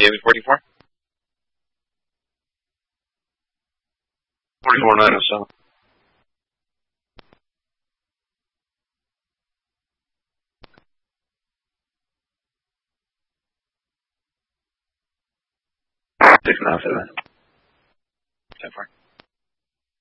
David 44? 44.907. Six and a half, 7. 10 4.